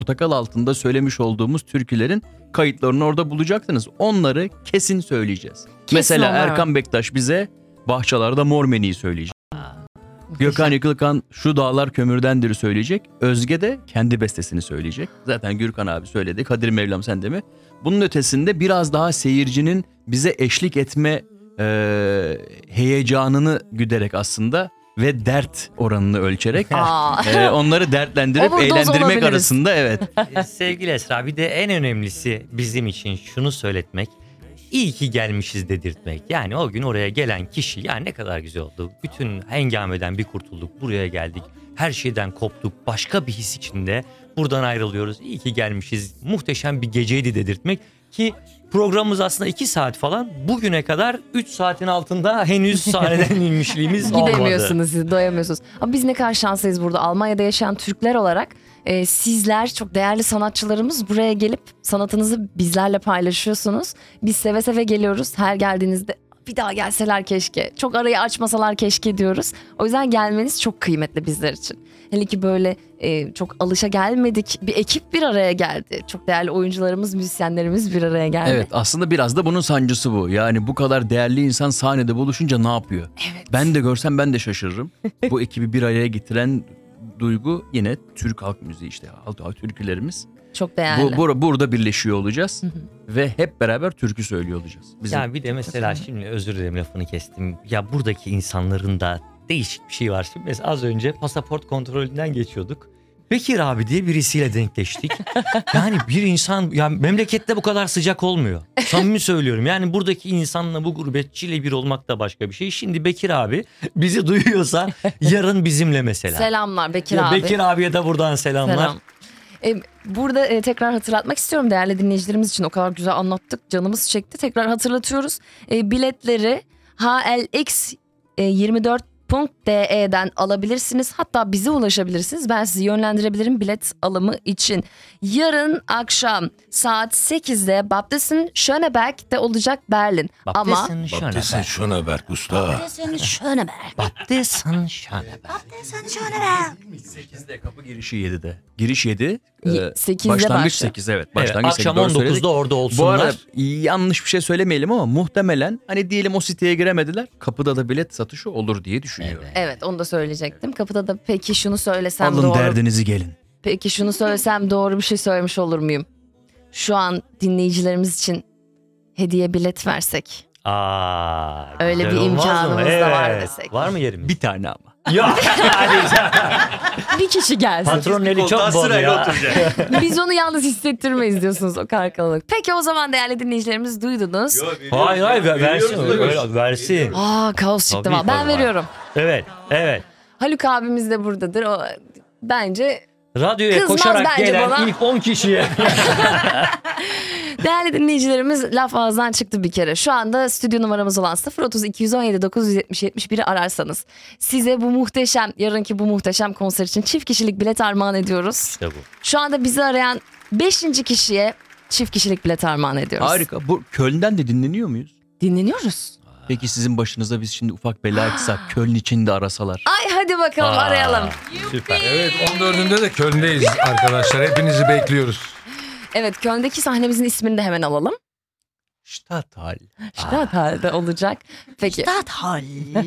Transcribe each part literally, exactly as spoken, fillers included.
Portakal altında söylemiş olduğumuz türkülerin kayıtlarını orada bulacaksınız. Onları kesin söyleyeceğiz. Kesin Mesela onlar. Erkan Bektaş bize Bahçalarda Mormeni'yi söyleyecek. Gökhan Yıkılkan Şu Dağlar Kömürdendir söyleyecek. Özge de kendi bestesini söyleyecek. Zaten Gürkan abi söyledi. Kadir Mevlam sen de mi? Bunun ötesinde biraz daha seyircinin bize eşlik etme e, heyecanını güderek aslında ve dert oranını ölçerek Aa. e, onları dertlendirip Overdose eğlendirmek olabiliriz. arasında evet. Ee, Sevgili Esra, bir de en önemlisi bizim için şunu söyletmek. İyi ki gelmişiz dedirtmek. Yani o gün oraya gelen kişi ya ne kadar güzel oldu. Bütün hengameden bir kurtulduk. Buraya geldik. Her şeyden koptuk. Başka bir his içinde buradan ayrılıyoruz. İyi ki gelmişiz. Muhteşem bir geceydi dedirtmek. Ki programımız aslında iki saat falan. Bugüne kadar üç saatin altında henüz sahneden inmişliğimiz olmadı. Gidemiyorsunuz siz, doyamıyorsunuz. Ama biz ne kadar şanslıyız burada. Almanya'da yaşayan Türkler olarak e, sizler çok değerli sanatçılarımız buraya gelip sanatınızı bizlerle paylaşıyorsunuz. Biz seve seve geliyoruz. Her geldiğinizde bir daha gelseler keşke. Çok arayı açmasalar keşke diyoruz. O yüzden gelmeniz çok kıymetli bizler için. Hele ki böyle e, çok alışa gelmedik. Bir ekip bir araya geldi. Çok değerli oyuncularımız, müzisyenlerimiz bir araya geldi. Evet, aslında biraz da bunun sancısı bu. Yani bu kadar değerli insan sahnede buluşunca ne yapıyor? Evet. Ben de görsem ben de şaşırırım. Bu ekibi bir araya getiren duygu yine Türk halk müziği, işte halk türkülerimiz. Çok değerli. Bu, bu burada birleşiyor olacağız ve hep beraber türkü söylüyor olacağız. Bizim Ya bir de mesela şimdi özür dilerim lafını kestim. Ya buradaki insanların da değişik bir şey var. Şimdi mesela az önce pasaport kontrolünden geçiyorduk. Bekir abi diye birisiyle denkleştik. Yani bir insan, ya memlekette bu kadar sıcak olmuyor. Samimi söylüyorum. Yani buradaki insanla, bu gurbetçiyle bir olmak da başka bir şey. Şimdi Bekir abi bizi duyuyorsa yarın bizimle mesela. Selamlar Bekir Ya abi. Bekir abiye de buradan selamlar. Selam. E, burada e, tekrar hatırlatmak istiyorum değerli dinleyicilerimiz için, o kadar güzel anlattık, canımız çekti. Tekrar hatırlatıyoruz. E, biletleri H L X yirmi dört nokta D E'den alabilirsiniz. Hatta bize ulaşabilirsiniz. Ben sizi yönlendirebilirim bilet alımı için. Yarın akşam saat sekizde Baptisten Schöneberg'de olacak Berlin. Ama Baptisten Schöneberg. Baptisten Schöneberg usta. Baptisten Schöneberg. Baptisten Schöneberg. sekizde kapı girişi yedide. Giriş yedi. Y- e, sekizde başlangıç başlıyor. sekiz, evet. Evet, Başlangıç akşam sekiz, on doğru söyledik. dokuzda orada Bu olsunlar. arada yanlış bir şey söylemeyelim ama muhtemelen hani diyelim o siteye giremediler. Kapıda da bilet satışı olur diye düşünüyorum. Evet. Evet, onu da söyleyecektim. Kapıda da peki şunu söylesem Alın doğru. derdinizi gelin. Peki şunu söylesem doğru bir şey söylemiş olur muyum? Şu an dinleyicilerimiz için hediye bilet versek. Aa, Öyle güzel bir olmaz mı? imkanımız da var Evet. desek. Var mı yerimiz? Bir tane ama. Yok. Bir kişi gelsin. Patron eli çok bol ya. Biz onu yalnız hissettirmeyiz diyorsunuz o kadar kalabalık. Peki o zaman değerli dinleyicilerimiz duydunuz. Hayır hayır ver- versin. Öyle, versin. Aa, kaos çıktı. Tabii, ama. Ben tabii. veriyorum. Evet evet. Haluk abimiz de buradadır. O bence Radyoya Kızmaz koşarak bence gelen bana. ilk on kişiye. değerli dinleyicilerimiz, laf ağızdan çıktı bir kere. Şu anda stüdyo numaramız olan sıfır otuz iki yüz on yedi dokuz yüz yetmiş yetmiş biri ararsanız size bu muhteşem, yarınki bu muhteşem konser için çift kişilik bilet armağan ediyoruz. İşte bu. Şu anda bizi arayan beşinci kişiye çift kişilik bilet armağan ediyoruz. Harika. Bu Köln'den de dinleniyor muyuz? Dinleniyoruz. Peki sizin başınıza biz şimdi ufak bela açsak, Köln için de arasalar. Ay hadi bakalım, Aa, arayalım. Süper. Evet, on dördünde de Köln'deyiz arkadaşlar. Hepinizi bekliyoruz. Evet, Köln'deki sahnemizin ismini de hemen alalım. Stadthal. Stadthal'de olacak. Peki. Stadthal.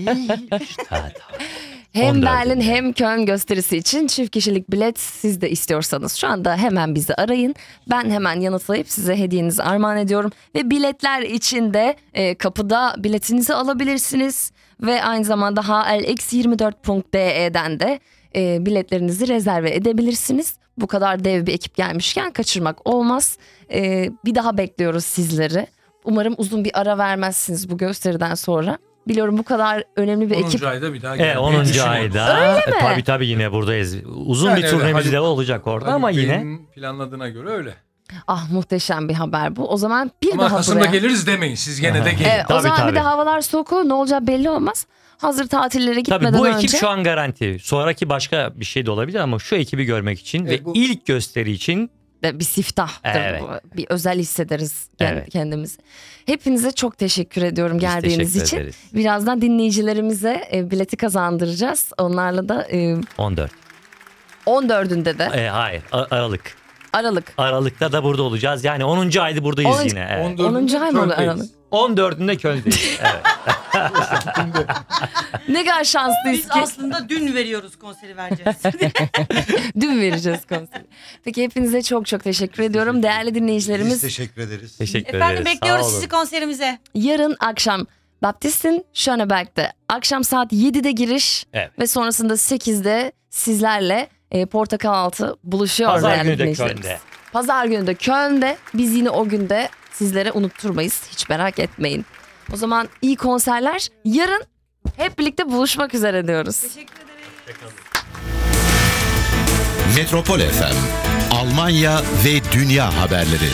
Hem on dördünde. Berlin hem Köln gösterisi için çift kişilik bilet siz de istiyorsanız şu anda hemen bizi arayın. Ben hemen yanıtlayıp size hediyenizi armağan ediyorum. Ve biletler için de e, kapıda biletinizi alabilirsiniz. Ve aynı zamanda H L X yirmi dört nokta D E'den de e, biletlerinizi rezerve edebilirsiniz. Bu kadar dev bir ekip gelmişken kaçırmak olmaz. E, bir daha bekliyoruz sizleri. Umarım uzun bir ara vermezsiniz bu gösteriden sonra. Biliyorum bu kadar önemli bir ekip. onuncu ayda bir daha E, gelmeyi onuncu düşünüyoruz. ayda. E, tabii tabii yine buradayız. Uzun Yani bir öyle, turnemiz Haluk- de olacak orada Haluk ama yine. Bey'in planladığına göre öyle. Ah, muhteşem bir haber bu. O zaman bir Ama daha Kasım'da buraya. geliriz demeyin. Siz gene de gelin. Evet, o Tabii, zaman bir tabii. de havalar soğuk olur, ne olacağı belli olmaz. Hazır tatillere gitmeden Tabii bu önce. ekip şu an garanti. Sonraki başka bir şey de olabilir ama şu ekibi görmek için Evet, ve bu- ilk gösteri için de bir siftahdır Evet. bu. Bir özel hissederiz kend- Evet. kendimizi. Hepinize çok teşekkür ediyorum biz geldiğiniz teşekkür için. ederiz. Birazdan dinleyicilerimize e, bileti kazandıracağız. Onlarla da e, on dört. on dördünde de E, hayır A- Aralık. Aralık. Aralık'ta da burada olacağız. Yani onuncu ayda buradayız On- yine. Evet. onuncu ay mı oluyor Köln'deyiz. Aralık? on dördünde Köln'deyiz. Evet. Ne kadar şanslıyız Biz ki. aslında dün veriyoruz konseri vereceğiz. Dün vereceğiz konseri. Peki hepinize çok çok teşekkür ediyorum. Değerli Biz dinleyicilerimiz, teşekkür ederiz. Teşekkür Efendim ederiz. bekliyoruz Sağ olun. sizi konserimize. yarın akşam Baptist'in Schöneberg'de akşam saat yedide giriş Evet. ve sonrasında sekizde sizlerle e, Portakal Altı buluşuyor. Pazar değerli günü de dinleyicilerimiz. Köln'de. Pazar günü de Köln'de. Biz yine o günde sizlere unutturmayız. Hiç merak etmeyin. O zaman iyi konserler. Yarın hep birlikte buluşmak üzere diyoruz. Teşekkür ederim. Metropol F M, Almanya ve dünya haberleri.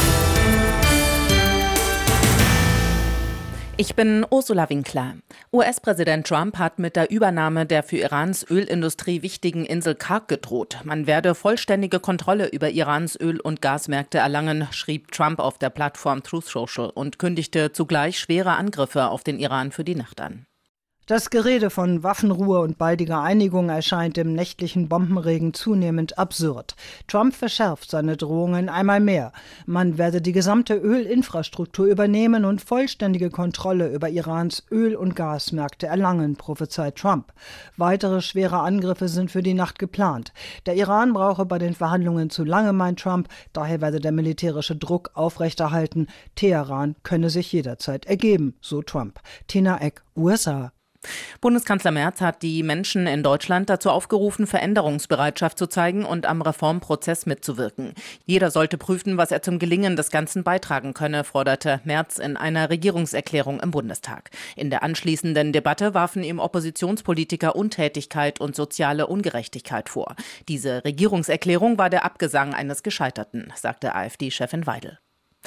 Ich bin Ursula Winkler. U S-Präsident Trump hat mit der Übernahme der für Irans Ölindustrie wichtigen Insel Karg gedroht. Man werde vollständige Kontrolle über Irans Öl- und Gasmärkte erlangen, schrieb Trump auf der Plattform Truth Social und kündigte zugleich schwere Angriffe auf den Iran für die Nacht an. Das Gerede von Waffenruhe und baldiger Einigung erscheint im nächtlichen Bombenregen zunehmend absurd. Trump verschärft seine Drohungen einmal mehr. Man werde die gesamte Ölinfrastruktur übernehmen und vollständige Kontrolle über Irans Öl- und Gasmärkte erlangen, prophezeit Trump. Weitere schwere Angriffe sind für die Nacht geplant. Der Iran brauche bei den Verhandlungen zu lange, meint Trump. Daher werde der militärische Druck aufrechterhalten. Teheran könne sich jederzeit ergeben, so Trump. Tina Eck, U S A. Bundeskanzler Merz hat die Menschen in Deutschland dazu aufgerufen, Veränderungsbereitschaft zu zeigen und am Reformprozess mitzuwirken. Jeder sollte prüfen, was er zum Gelingen des Ganzen beitragen könne, forderte Merz in einer Regierungserklärung im Bundestag. In der anschließenden Debatte warfen ihm Oppositionspolitiker Untätigkeit und soziale Ungerechtigkeit vor. Diese Regierungserklärung war der Abgesang eines Gescheiterten, sagte AfD-Chefin Weidel.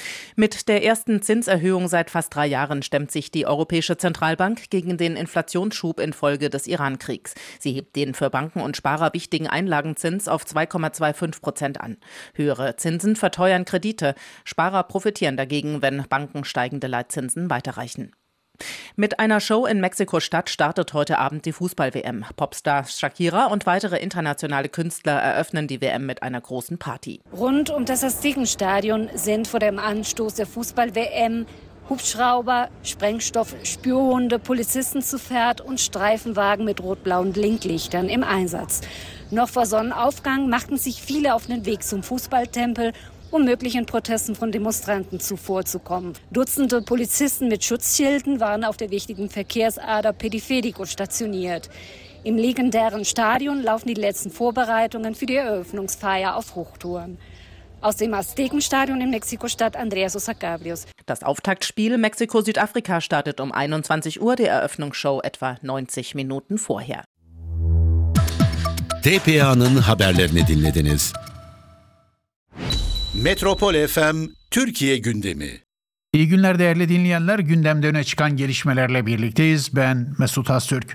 Mit der ersten Zinserhöhung seit fast drei Jahren stemmt sich die Europäische Zentralbank gegen den Inflationsschub infolge des Iran-Kriegs. Sie hebt den für Banken und Sparer wichtigen Einlagenzins auf zwei Komma fünfundzwanzig Prozent an. Höhere Zinsen verteuern Kredite. Sparer profitieren dagegen, wenn Banken steigende Leitzinsen weiterreichen. Mit einer Show in Mexiko-Stadt startet heute Abend die Fußball-W M. Popstar Shakira und weitere internationale Künstler eröffnen die W M mit einer großen Party. Rund um das Aztekenstadion sind vor dem Anstoß der Fußball-W M Hubschrauber, Sprengstoff, Spürhunde, Polizisten zu Pferd und Streifenwagen mit rot-blauen Blinklichtern im Einsatz. Noch vor Sonnenaufgang machten sich viele auf den Weg zum Fußballtempel, um möglichen Protesten von Demonstranten zuvorzukommen. Dutzende Polizisten mit Schutzschilden waren auf der wichtigen Verkehrsader Periférico stationiert. Im legendären Stadion laufen die letzten Vorbereitungen für die Eröffnungsfeier auf Hochtouren. Aus dem Aztekenstadion in Mexiko-Stadt Andreas Osacabrios. Das Auftaktspiel Mexiko-Südafrika startet um einundzwanzig Uhr, die Eröffnungsshow etwa neunzig Minuten vorher. T P A'nın haberlerini dinlediniz. Metropol F M Türkiye gündemi. İyi günler değerli dinleyenler. Gündemde öne çıkan gelişmelerle birlikteyiz. Ben Mesut Öztürk.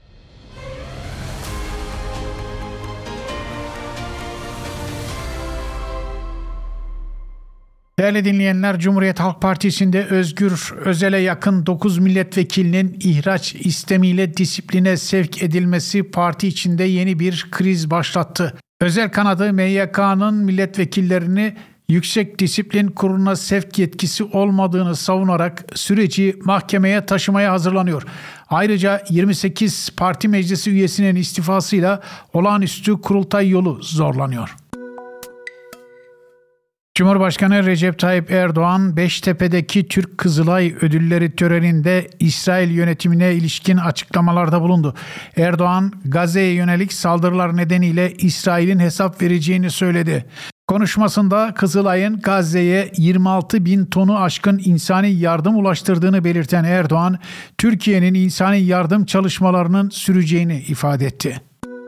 Değerli dinleyenler, Cumhuriyet Halk Partisi'nde Özgür Özel'e yakın dokuz milletvekilinin ihraç istemiyle disipline sevk edilmesi parti içinde yeni bir kriz başlattı. Özel kanadı M Y K'nın milletvekillerini Yüksek Disiplin Kurulu'na sevk yetkisi olmadığını savunarak süreci mahkemeye taşımaya hazırlanıyor. Ayrıca yirmi sekiz parti meclisi üyesinin istifasıyla olağanüstü kurultay yolu zorlanıyor. Cumhurbaşkanı Recep Tayyip Erdoğan, Beştepe'deki Türk Kızılay Ödülleri töreninde İsrail yönetimine ilişkin açıklamalarda bulundu. Erdoğan, Gazze'ye yönelik saldırılar nedeniyle İsrail'in hesap vereceğini söyledi. Konuşmasında Kızılay'ın Gazze'ye yirmi altı bin tonu aşkın insani yardım ulaştırdığını belirten Erdoğan, Türkiye'nin insani yardım çalışmalarının süreceğini ifade etti.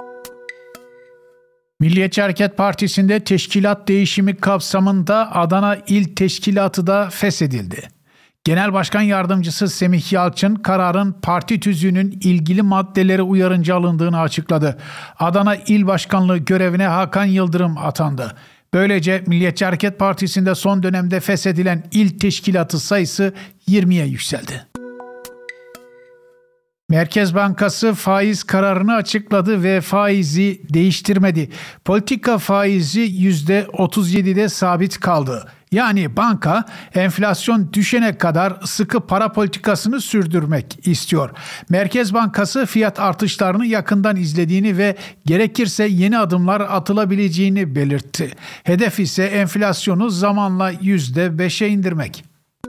Milliyetçi Hareket Partisi'nde teşkilat değişimi kapsamında Adana İl Teşkilatı da feshedildi. Genel Başkan Yardımcısı Semih Yalçın, kararın parti tüzüğünün ilgili maddeleri uyarınca alındığını açıkladı. Adana İl Başkanlığı görevine Hakan Yıldırım atandı. Böylece Milliyetçi Hareket Partisi'nde son dönemde feshedilen il teşkilatı sayısı yirmiye yükseldi. Merkez Bankası faiz kararını açıkladı ve faizi değiştirmedi. Politika faizi yüzde otuz yedide sabit kaldı. Yani banka enflasyon düşene kadar sıkı para politikasını sürdürmek istiyor. Merkez Bankası fiyat artışlarını yakından izlediğini ve gerekirse yeni adımlar atılabileceğini belirtti. Hedef ise enflasyonu zamanla yüzde beşe indirmek.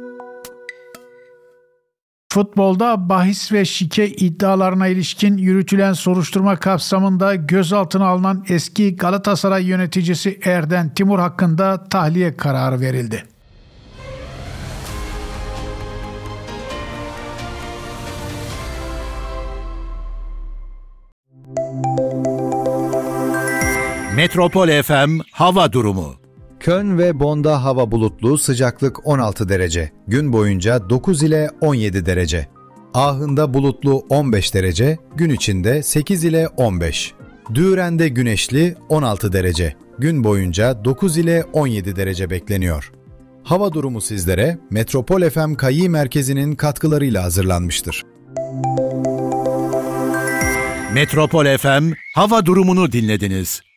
Futbolda bahis ve şike iddialarına ilişkin yürütülen soruşturma kapsamında gözaltına alınan eski Galatasaray yöneticisi Erden Timur hakkında tahliye kararı verildi. Metropol F M hava durumu. Köln ve Bonn'da hava bulutlu, sıcaklık on altı derece. Gün boyunca dokuz ile on yedi derece. Aachen'da bulutlu on beş derece, gün içinde sekiz ile on beş. Düren'de güneşli on altı derece. Gün boyunca dokuz ile on yedi derece bekleniyor. Hava durumu sizlere Metropol F M Kayi Merkezi'nin katkılarıyla hazırlanmıştır. Metropol F M hava durumunu dinlediniz.